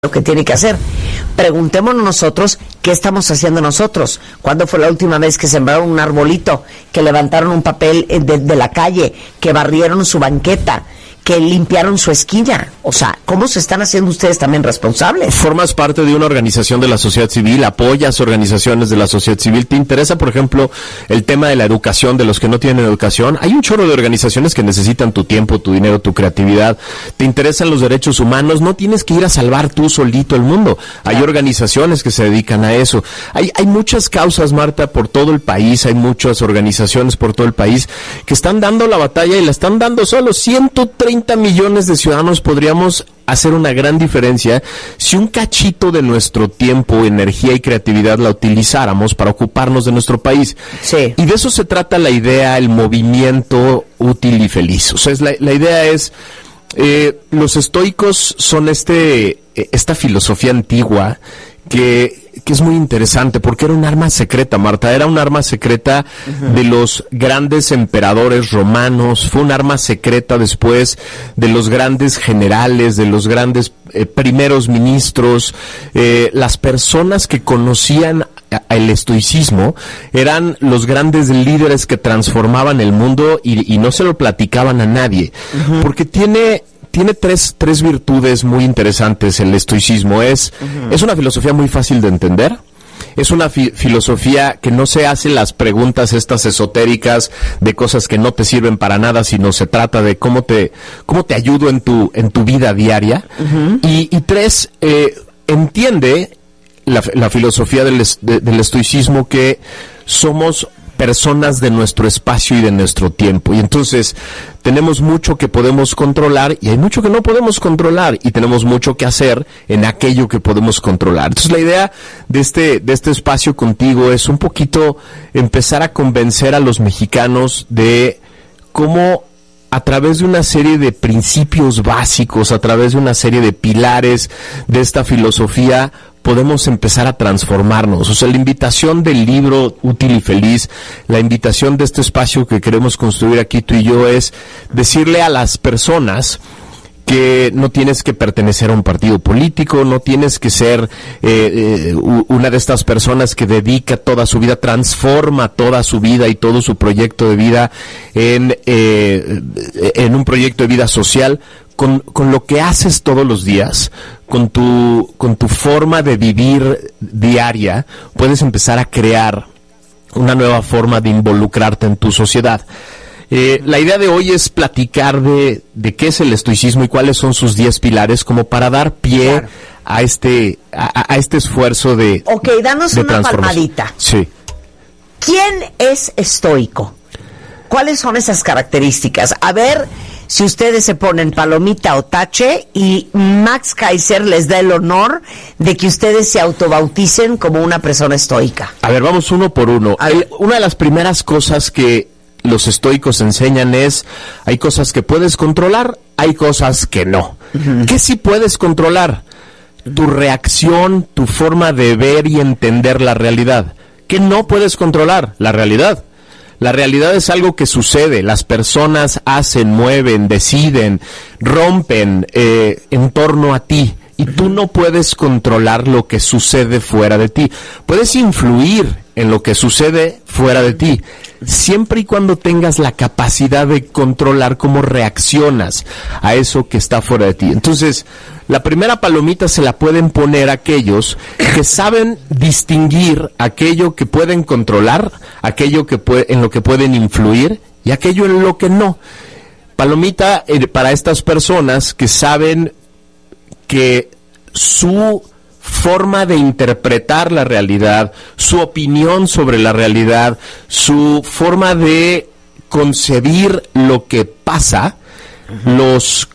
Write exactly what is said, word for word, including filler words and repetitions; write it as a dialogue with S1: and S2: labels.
S1: lo que tiene que hacer. Preguntémonos nosotros qué estamos haciendo nosotros. ¿Cuándo fue la última vez que sembraron un arbolito, que levantaron un papel de, de la calle, que barrieron su banqueta, que limpiaron su esquina? O sea, ¿cómo se están haciendo ustedes también responsables?
S2: Formas parte de una organización de la sociedad civil, apoyas organizaciones de la sociedad civil. ¿Te interesa, por ejemplo, el tema de la educación, de los que no tienen educación? Hay un chorro de organizaciones que necesitan tu tiempo, tu dinero, tu creatividad. ¿Te interesan los derechos humanos? No tienes que ir a salvar tú solito el mundo. Hay claro. organizaciones que se dedican a eso. Hay, hay muchas causas, Marta, por todo el país. Hay muchas organizaciones por todo el país que están dando la batalla y la están dando solos. ciento treinta millones de ciudadanos podríamos hacer una gran diferencia si un cachito de nuestro tiempo, energía y creatividad la utilizáramos para ocuparnos de nuestro país.
S1: Sí.
S2: Y de eso se trata la idea, el movimiento útil y feliz. O sea, es la, la idea es, eh, los estoicos son este, esta filosofía antigua que que es muy interesante porque era un arma secreta, Marta, era un arma secreta uh-huh. de los grandes emperadores romanos, fue un arma secreta después de los grandes generales, de los grandes eh, primeros ministros, eh, las personas que conocían el estoicismo eran los grandes líderes que transformaban el mundo y, y no se lo platicaban a nadie, uh-huh. porque tiene... Tiene tres, tres virtudes muy interesantes el estoicismo. Es, uh-huh. es una filosofía muy fácil de entender. Es una fi- filosofía que no se hace las preguntas estas esotéricas de cosas que no te sirven para nada, sino se trata de cómo te, cómo te ayudo en tu, en tu vida diaria. Uh-huh. Y, y tres, eh, entiende la, la filosofía del, es, de, del estoicismo que somos personas de nuestro espacio y de nuestro tiempo. Y entonces tenemos mucho que podemos controlar y hay mucho que no podemos controlar y tenemos mucho que hacer en aquello que podemos controlar. Entonces la idea de este, de este espacio contigo es un poquito empezar a convencer a los mexicanos de cómo a través de una serie de principios básicos, a través de una serie de pilares de esta filosofía, podemos empezar a transformarnos. O sea, la invitación del libro Útil y Feliz, la invitación de este espacio que queremos construir aquí tú y yo es decirle a las personas que no tienes que pertenecer a un partido político, no tienes que ser eh, eh, una de estas personas que dedica toda su vida, transforma toda su vida y todo su proyecto de vida en, eh, en un proyecto de vida social. Con, con lo que haces todos los días, con tu, con tu forma de vivir diaria, puedes empezar a crear una nueva forma de involucrarte en tu sociedad. Eh, la idea de hoy es platicar de, de qué es el estoicismo y cuáles son sus diez pilares, como para dar pie claro. a este, a, a este esfuerzo de
S1: Ok, danos
S2: de
S1: una palmadita.
S2: Sí.
S1: ¿Quién es estoico? ¿Cuáles son esas características? A ver si ustedes se ponen palomita o tache y Max Kaiser les da el honor de que ustedes se autobauticen como una persona estoica.
S2: A ver, vamos uno por uno. Hay, una de las primeras cosas que los estoicos enseñan es, hay cosas que puedes controlar, hay cosas que no. Uh-huh. ¿Qué sí puedes controlar? Tu reacción, tu forma de ver y entender la realidad. ¿Qué no puedes controlar? La realidad. La realidad es algo que sucede, las personas hacen, mueven, deciden, rompen eh, en torno a ti y tú no puedes controlar lo que sucede fuera de ti. Puedes influir en lo que sucede fuera de ti, siempre y cuando tengas la capacidad de controlar cómo reaccionas a eso que está fuera de ti. Entonces, la primera palomita se la pueden poner aquellos que saben distinguir aquello que pueden controlar, aquello que puede, en lo que pueden influir y aquello en lo que no. Palomita eh, para estas personas que saben que su forma de interpretar la realidad, su opinión sobre la realidad, su forma de concebir lo que pasa, uh-huh. los